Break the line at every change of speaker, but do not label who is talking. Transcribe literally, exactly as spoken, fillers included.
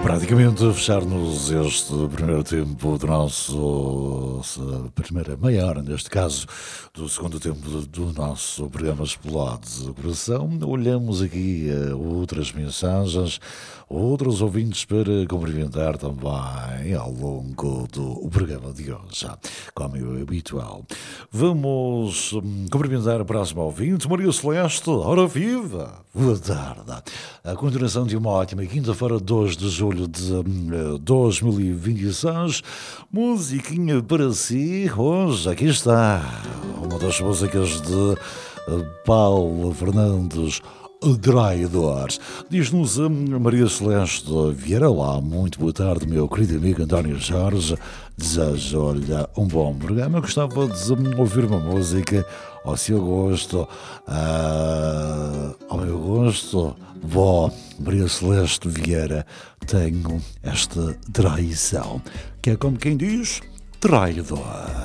praticamente a fechar-nos este primeiro tempo do nosso, primeira meia hora, neste caso, do segundo tempo do nosso programa Explode Coração. Olhamos aqui a outras mensagens, outros ouvintes para cumprimentar também ao longo do programa de hoje, como é habitual. Vamos cumprimentar a próxima ouvinte, Maria Celeste, ora viva, boa tarde. A continuação de uma ótima quinta-feira, dois de julho de dois mil e vinte e seis, musiquinha para si, hoje aqui está, uma das músicas de Paulo Fernandes, Traidores. Diz-nos a Maria Celeste Vieira lá, muito boa tarde, meu querido amigo António Jorge. Desejo-lhe um bom programa. Gostava de ouvir uma música ao seu gosto, uh, ao meu gosto. Bom, Maria Celeste Vieira, tenho esta traição, que é como quem diz, traidor.